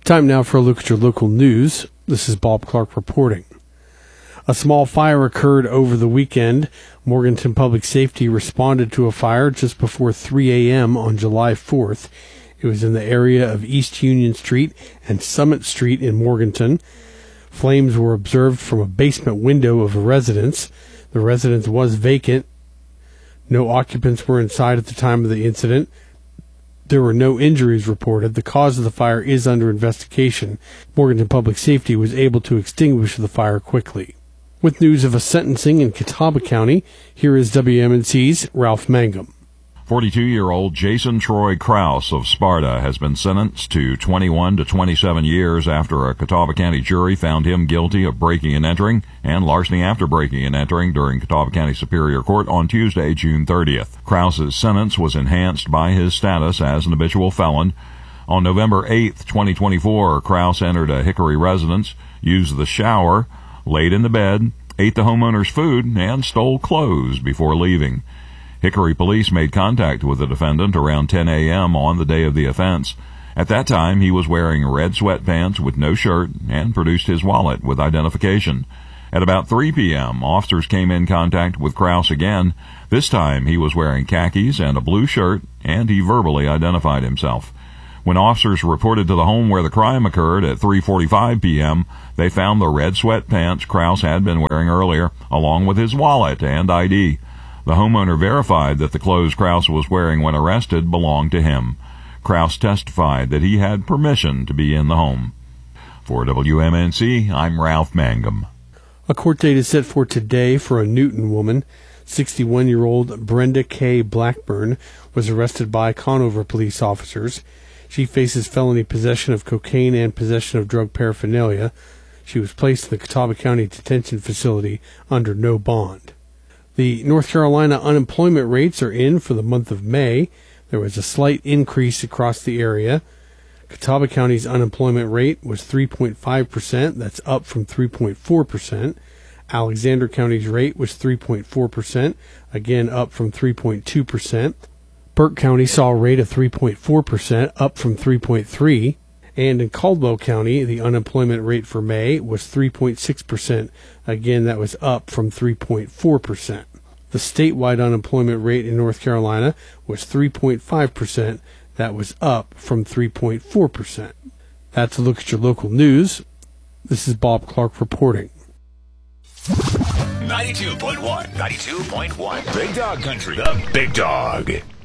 Time now for a look at your local news. This is Bob Clark reporting. A small fire occurred over the weekend. Morganton Public Safety responded to a fire just before 3 a.m. on July 4th. It was in the area of East Union Street and Summit Street in Morganton. Flames were observed from a basement window of a residence. The residence was vacant. No occupants were inside at the time of the incident. There were no injuries reported. The cause of the fire is under investigation. Morganton Public Safety was able to extinguish the fire quickly. With news of a sentencing in Catawba County, here is WMNC's Ralph Mangum. 42-year-old Jason Troy Krause of Sparta has been sentenced to 21 to 27 years after a Catawba County jury found him guilty of breaking and entering and larceny after breaking and entering during Catawba County Superior Court on Tuesday, June 30th. Krause's sentence was enhanced by his status as an habitual felon. On November 8th, 2024, Krause entered a Hickory residence, used the shower, laid in the bed, ate the homeowner's food, and stole clothes before leaving. Hickory police made contact with the defendant around 10 a.m. on the day of the offense. At that time, he was wearing red sweatpants with no shirt and produced his wallet with identification. At about 3 p.m., officers came in contact with Krause again. This time, he was wearing khakis and a blue shirt, and he verbally identified himself. When officers reported to the home where the crime occurred at 3:45 p.m., they found the red sweatpants Krause had been wearing earlier, along with his wallet and ID. The homeowner verified that the clothes Krause was wearing when arrested belonged to him. Krause testified that he had permission to be in the home. For WMNC, I'm Ralph Mangum. A court date is set for today for a Newton woman. 61-year-old Brenda K. Blackburn was arrested by Conover police officers. She faces felony possession of cocaine and possession of drug paraphernalia. She was placed in the Catawba County Detention Facility under no bond. The North Carolina unemployment rates are in for the month of May. There was a slight increase across the area. Catawba County's unemployment rate was 3.5%. That's up from 3.4%. Alexander County's rate was 3.4%, again up from 3.2%. Burke County saw a rate of 3.4%, up from 3.3%. And in Caldwell County, the unemployment rate for May was 3.6%. Again, that was up from 3.4%. The statewide unemployment rate in North Carolina was 3.5%. That was up from 3.4%. That's a look at your local news. This is Bob Clark reporting. 92.1. Big Dog Country. The Big Dog.